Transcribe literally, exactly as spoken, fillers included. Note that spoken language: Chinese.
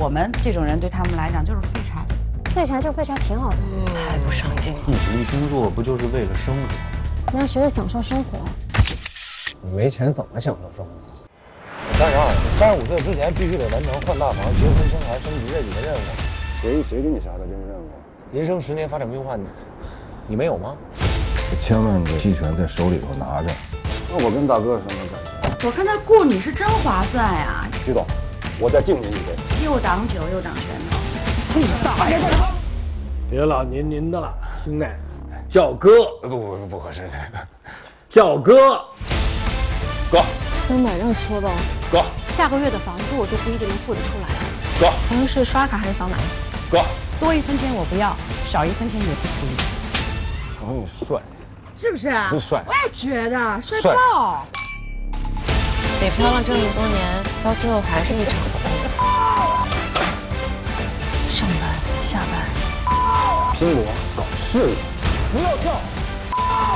我们这种人对他们来讲就是废柴。 废柴就废柴挺好的， 太不上进了。 一直工作不就是为了生活？ 你要学着享受生活。 你没钱怎么享受生活？ 三十二，三十五岁之前必须得完成换大房、结婚、生孩、升级这几个任务。 谁谁给你下的这个任务？ 人生十年发展规划，你你没有吗？ 千万个期权在手里头拿着。那我跟大哥什么感我看他雇你是真划算呀！ 觉？徐总，我再敬您一杯。 又挡酒又挡拳头。 你大爷！ 别老您您的了，兄弟，叫哥。 不不不不合适， 叫哥。 哥。 真的让搓吧。 哥。 下个月的房租我都不一定能付得出来。 哥。 朋友是刷卡还是扫码？ 哥。 多一分钱我不要，少一分钱也不行。 朋友帅， 是不是啊？ 真帅。 我也觉得帅帅爆。 北漂了这么多年，到最后还是一场空。 上班下班， 拼搏搞事业， 不要笑。